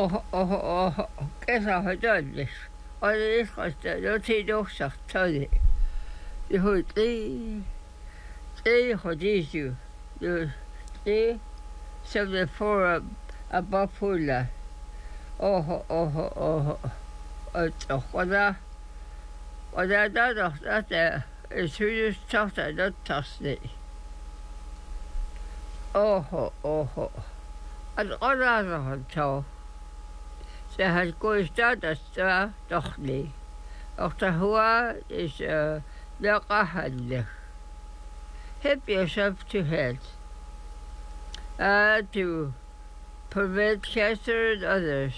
kesähoidollis. Oli iskosta, jotain juoksahtaa. Juhu tli hodisu. Tli semmoinen for a bapulla. Oho. Otetaan tästä syydystä dottasti. Oho. Otetaan tuo. Sehän kuistaa tästä tohni. Ohta huo is lakahalle. Help yourself to health. To prevent cancer in others.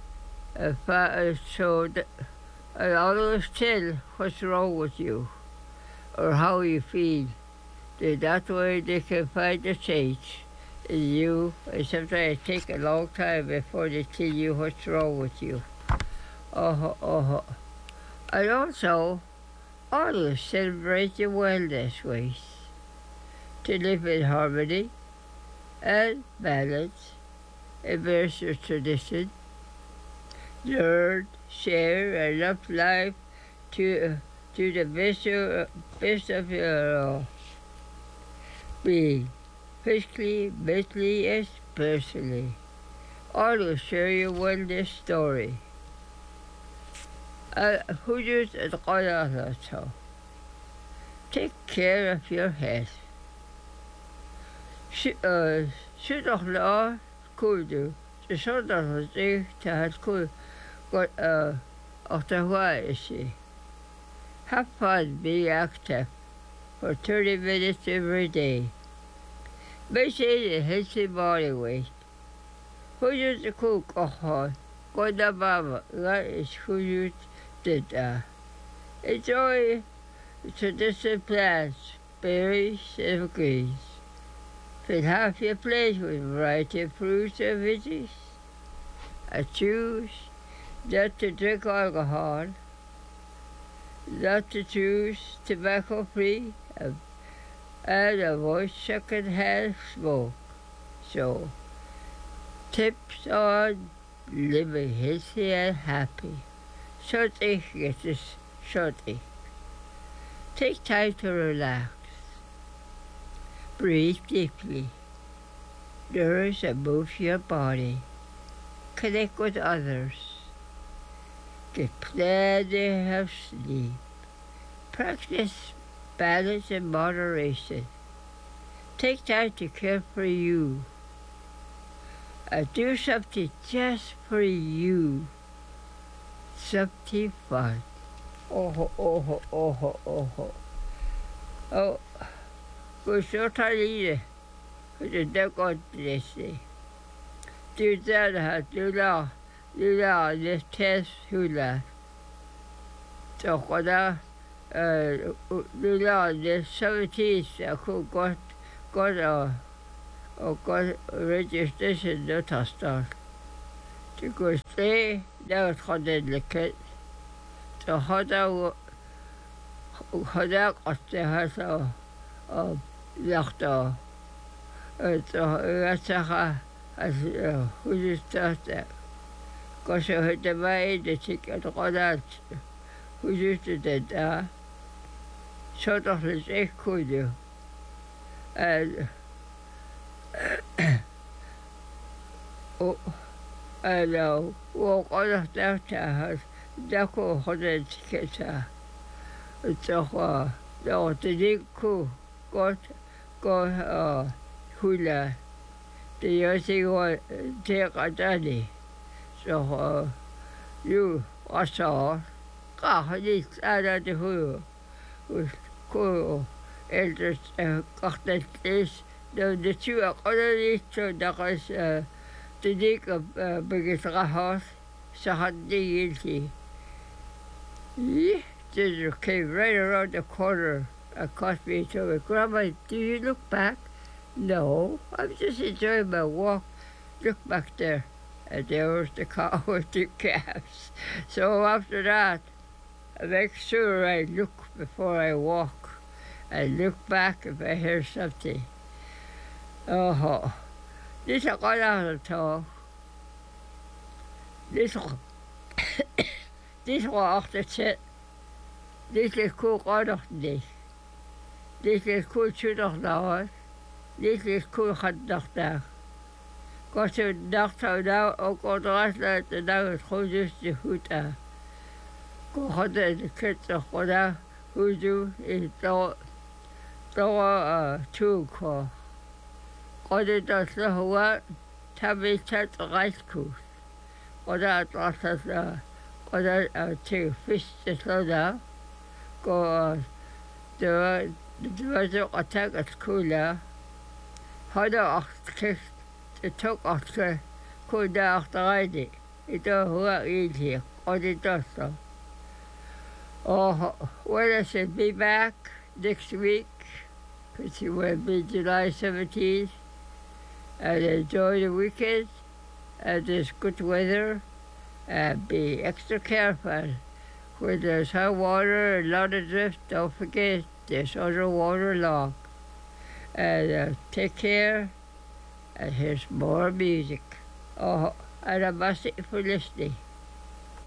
So I always tell what's wrong with you or how you feel. That way they can find a change in you. And sometimes it takes a long time before they tell you what's wrong with you. And also, always celebrate your wellness ways to live in harmony and balance, embrace your tradition, learn, share, and love life to the best of your being, physically, mentally, and spiritually. Always share your wellness story. Hujus and Qadar. Take care of your health. Zodat je goed doet. Zodat het echt goed is. Have fun being active for 30 minutes every day. Maintain a healthy body weight. Hoe je de koek opgaat, kon naar mama. Dat is hoe je dit daar. Enjoy traditional plants, berries, and greens. Fill half your plate with a variety of fruits and veggies. Choose not to drink alcohol, not to choose tobacco-free, and avoid second-hand smoke. So, tips on living healthy and happy. Shorty gets this shorty. Take time to relax. Breathe deeply. Nourish and move your body. Connect with others. Get plenty of sleep. Practice balance and moderation. Take time to care for you. Do something just for you. Something fun. Gusto talide. Det er godt læse. Det der du lader det tæs hula. Så der du lader det samtidig så kunne godt og godt registration der tager start. Det kunne se der tror det lækkert. Så har der godt det her så lagter. Så jeg siger hudstørste. Går så højt mig det sikkert rådalt. Hudstørste det der. Så der lidt ikke kunne. Og rådalt der. Der kunne rådalt sikkert. Så der det ikke kunne godt og hula. Det er sikkert til retterne. Så jo også lidt af det hoved. Kunne ellers godt læse. Det tyder godt lidt, så der er det ikke begyndt så har det ikke. Yeah, they came right around the corner and caught me and told me, Grandma, do you look back? No, I'm just enjoying my walk. Look back there. And there was the car with the calves. So after that, I make sure I look before I walk. I look back if I hear something. This is a good tall. This this was after set. This is cool order this. This is cool shooter hours. This is cool hot doctor. Als je dacht zou nou ook onderuit de nou het goed is de goed aan. Kon God de kitten gewoon hoe doen is door toe. God dat ze gewoon hebben het reiskoers. God het was dat God tegen vis te zouden. God de was ook attack at school. Hadden acht het took achter kon daar achteruit. Ik dacht hoe easy. God het dat zo. Oh, well, I should be back next week, because it will be July 17th, and enjoy the weekend, and there's good weather, and be extra careful. When there's high water and a lot of drift, don't forget there's underwater log. And take care, and here's more music. Oh, and I must for listening.